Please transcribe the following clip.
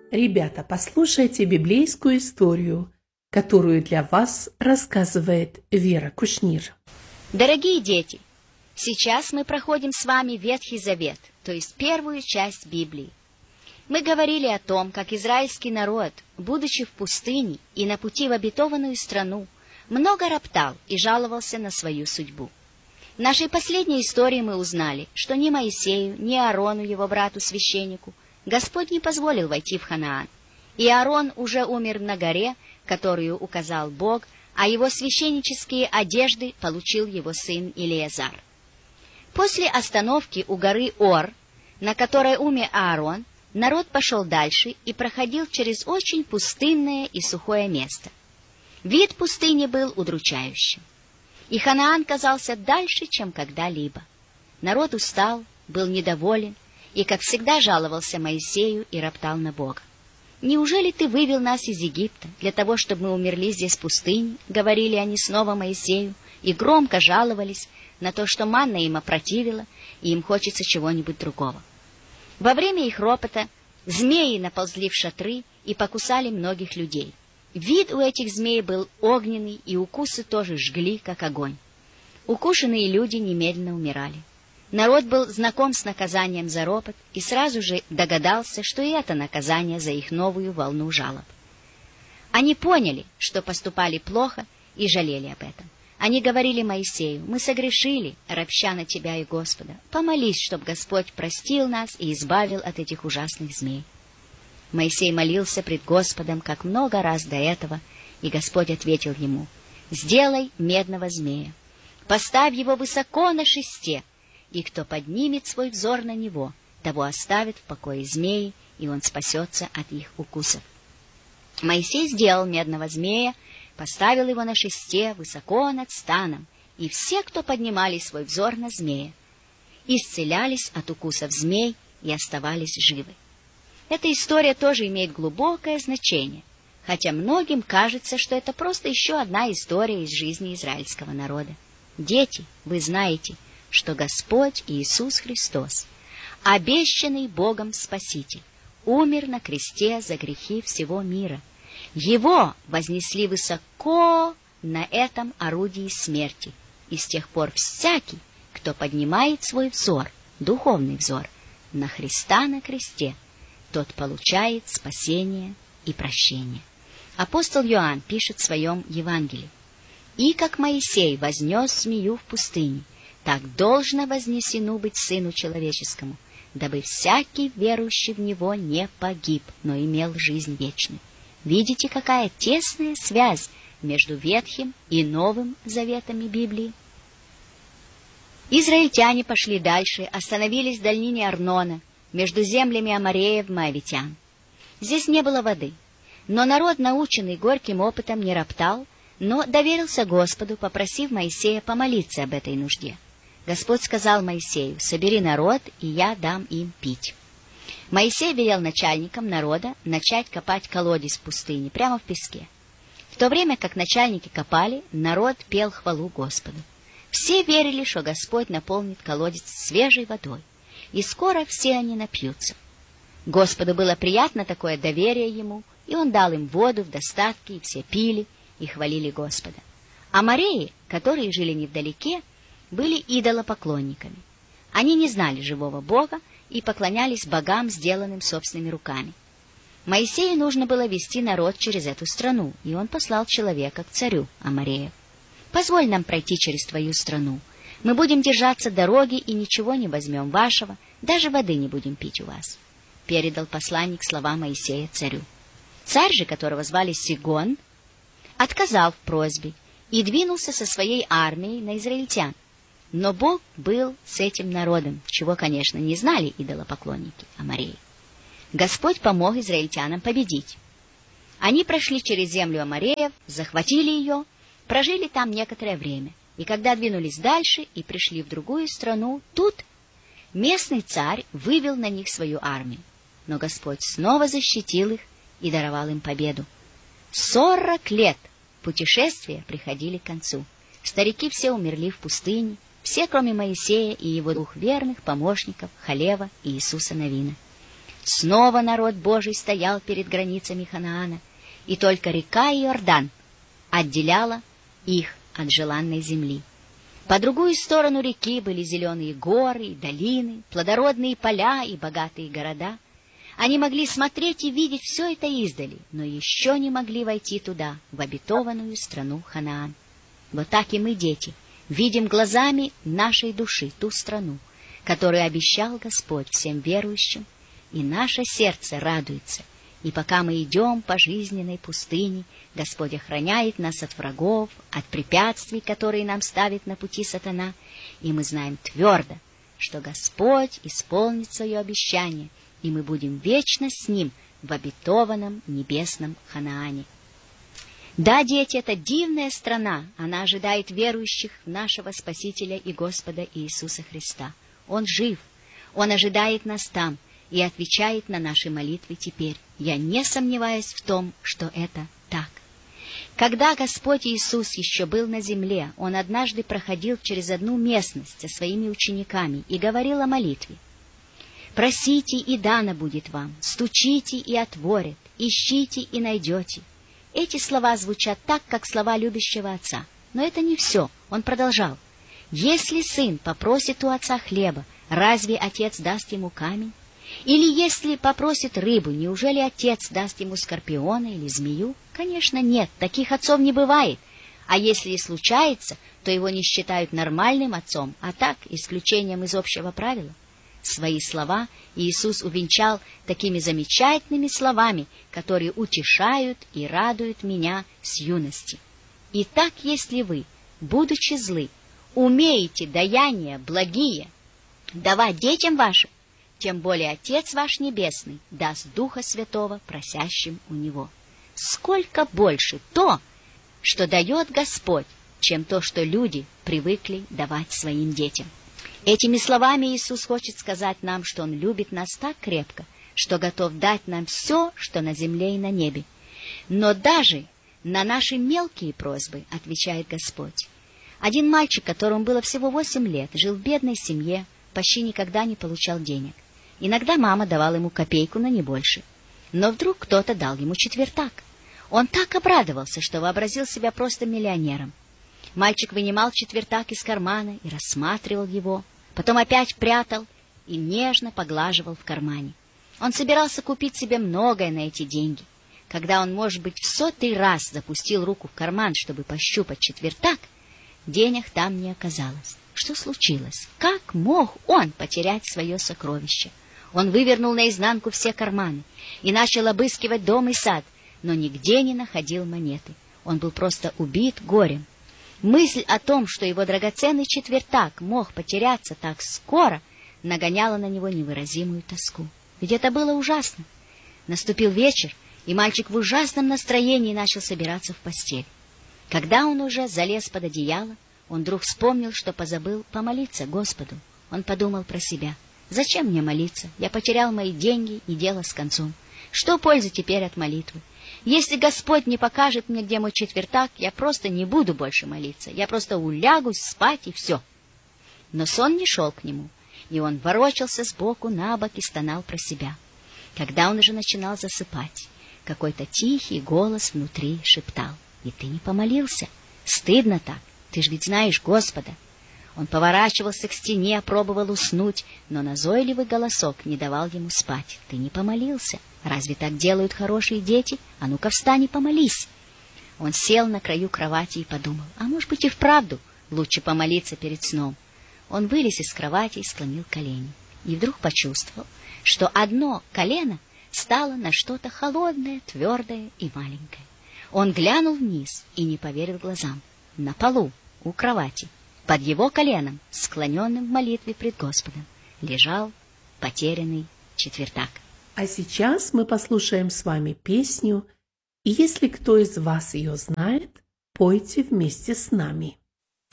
Ребята, послушайте библейскую историю, которую для вас рассказывает Вера Кушнир. Дорогие дети, сейчас мы проходим с вами Ветхий Завет, то есть первую часть Библии. Мы говорили о том, как израильский народ, будучи в пустыне и на пути в обетованную страну, много роптал и жаловался на свою судьбу. В нашей последней истории мы узнали, что ни Моисею, ни Аарону, его брату-священнику, Господь не позволил войти в Ханаан, и Аарон уже умер на горе, которую указал Бог, а его священнические одежды получил его сын Илиазар. После остановки у горы Ор, на которой умер Аарон, народ пошел дальше и проходил через очень пустынное и сухое место. Вид пустыни был удручающим, и Ханаан казался дальше, чем когда-либо. Народ устал, был недоволен, и, как всегда, жаловался Моисею и роптал на Бога. «Неужели ты вывел нас из Египта для того, чтобы мы умерли здесь в пустыне?» — говорили они снова Моисею, и громко жаловались на то, что манна им опротивила, и им хочется чего-нибудь другого. Во время их ропота змеи наползли в шатры и покусали многих людей. Вид у этих змей был огненный, и укусы тоже жгли, как огонь. Укушенные люди немедленно умирали. Народ был знаком с наказанием за ропот и сразу же догадался, что и это наказание за их новую волну жалоб. Они поняли, что поступали плохо, и жалели об этом. Они говорили Моисею: «Мы согрешили, ропща на тебя и Господа. Помолись, чтоб Господь простил нас и избавил от этих ужасных змей». Моисей молился пред Господом, как много раз до этого, и Господь ответил ему: «Сделай медного змея, поставь его высоко на шесте, и кто поднимет свой взор на него, того оставит в покое змеи, и он спасется от их укусов». Моисей сделал медного змея, поставил его на шесте высоко над станом, и все, кто поднимали свой взор на змея, исцелялись от укусов змей и оставались живы. Эта история тоже имеет глубокое значение, хотя многим кажется, что это просто еще одна история из жизни израильского народа. Дети, вы знаете, что Господь Иисус Христос, обещанный Богом Спаситель, умер на кресте за грехи всего мира. Его вознесли высоко на этом орудии смерти, и с тех пор всякий, кто поднимает свой взор, духовный взор, на Христа на кресте, тот получает спасение и прощение. Апостол Иоанн пишет в своем Евангелии: «И как Моисей вознес змею в пустыне, так должно вознесено быть Сыну Человеческому, дабы всякий, верующий в Него, не погиб, но имел жизнь вечную». Видите, какая тесная связь между Ветхим и Новым Заветами Библии? Израильтяне пошли дальше, остановились в долине Арнона, между землями амореев и моавитян. Здесь не было воды, но народ, наученный горьким опытом, не роптал, но доверился Господу, попросив Моисея помолиться об этой нужде. Господь сказал Моисею: «Собери народ, и я дам им пить». Моисей велел начальникам народа начать копать колодец в пустыне, прямо в песке. В то время как начальники копали, народ пел хвалу Господу. Все верили, что Господь наполнит колодец свежей водой, и скоро все они напьются. Господу было приятно такое доверие ему, и он дал им воду в достатке, и все пили и хвалили Господа. Амореи, которые жили невдалеке, были идолопоклонниками. Они не знали живого Бога и поклонялись богам, сделанным собственными руками. Моисею нужно было вести народ через эту страну, и он послал человека к царю Амореев: «Позволь нам пройти через твою страну. Мы будем держаться дороги и ничего не возьмем вашего, даже воды не будем пить у вас». Передал посланник слова Моисея царю. Царь же, которого звали Сигон, отказал в просьбе и двинулся со своей армией на израильтян. Но Бог был с этим народом, чего, конечно, не знали идолопоклонники Амореи. Господь помог израильтянам победить. Они прошли через землю Амореев, захватили ее, прожили там некоторое время, и когда двинулись дальше и пришли в другую страну, тут местный царь вывел на них свою армию. Но Господь снова защитил их и даровал им победу. 40 лет путешествия приходили к концу. Старики все умерли в пустыне, все, кроме Моисея и его 2 верных помощников, Халева и Иисуса Навина. Снова народ Божий стоял перед границами Ханаана, и только река Иордан отделяла их от желанной земли. По другую сторону реки были зеленые горы и долины, плодородные поля и богатые города. Они могли смотреть и видеть все это издали, но еще не могли войти туда, в обетованную страну Ханаан. Вот так и мы, дети, видим глазами нашей души ту страну, которую обещал Господь всем верующим, и наше сердце радуется. И пока мы идем по жизненной пустыне, Господь охраняет нас от врагов, от препятствий, которые нам ставит на пути сатана, и мы знаем твердо, что Господь исполнит свое обещание, и мы будем вечно с Ним в обетованном небесном Ханаане. Да, дети, это дивная страна, она ожидает верующих в нашего Спасителя и Господа Иисуса Христа. Он жив, Он ожидает нас там и отвечает на наши молитвы теперь. Я не сомневаюсь в том, что это так. Когда Господь Иисус еще был на земле, Он однажды проходил через одну местность со своими учениками и говорил о молитве. «Просите, и дано будет вам, стучите, и отворят, ищите, и найдете». Эти слова звучат так, как слова любящего отца. Но это не все. Он продолжал. «Если сын попросит у отца хлеба, разве отец даст ему камень? Или если попросит рыбу, неужели отец даст ему скорпиона или змею? Конечно, нет, таких отцов не бывает. А если и случается, то его не считают нормальным отцом, а так, исключением из общего правила». Свои слова Иисус увенчал такими замечательными словами, которые утешают и радуют меня с юности. «Итак, если вы, будучи злы, умеете даяния благие давать детям вашим, тем более Отец ваш Небесный даст Духа Святого просящим у Него». Сколько больше то, что дает Господь, чем то, что люди привыкли давать своим детям. Этими словами Иисус хочет сказать нам, что Он любит нас так крепко, что готов дать нам все, что на земле и на небе. Но даже на наши мелкие просьбы отвечает Господь. Один мальчик, которому было всего 8 лет, жил в бедной семье, почти никогда не получал денег. Иногда мама давала ему копейку, но не больше. Но вдруг кто-то дал ему четвертак. Он так обрадовался, что вообразил себя просто миллионером. Мальчик вынимал четвертак из кармана и рассматривал его, потом опять прятал и нежно поглаживал в кармане. Он собирался купить себе многое на эти деньги. Когда он, может быть, в 100-й раз запустил руку в карман, чтобы пощупать четвертак, денег там не оказалось. Что случилось? Как мог он потерять свое сокровище? Он вывернул наизнанку все карманы и начал обыскивать дом и сад, но нигде не находил монеты. Он был просто убит горем. Мысль о том, что его драгоценный четвертак мог потеряться так скоро, нагоняла на него невыразимую тоску. Ведь это было ужасно. Наступил вечер, и мальчик в ужасном настроении начал собираться в постель. Когда он уже залез под одеяло, он вдруг вспомнил, что позабыл помолиться Господу. Он подумал про себя. «Зачем мне молиться? Я потерял мои деньги, и дело с концом. Что пользы теперь от молитвы? Если Господь не покажет мне, где мой четвертак, я просто не буду больше молиться. Я просто улягусь спать, и все». Но сон не шел к нему, и он ворочался сбоку на бок и стонал про себя. Когда он уже начинал засыпать, какой-то тихий голос внутри шептал: «И ты не помолился? Стыдно так, ты же ведь знаешь Господа». Он поворачивался к стене, пробовал уснуть, но назойливый голосок не давал ему спать. «Ты не помолился. Разве так делают хорошие дети? А ну-ка встань и помолись». Он сел на краю кровати и подумал: а может быть и вправду лучше помолиться перед сном. Он вылез из кровати и склонил колени. И вдруг почувствовал, что одно колено стало на что-то холодное, твердое и маленькое. Он глянул вниз и не поверил глазам. На полу, у кровати, под его коленом, склоненным в молитве пред Господом, лежал потерянный четвертак. А сейчас мы послушаем с вами песню, и если кто из вас ее знает, пойте вместе с нами.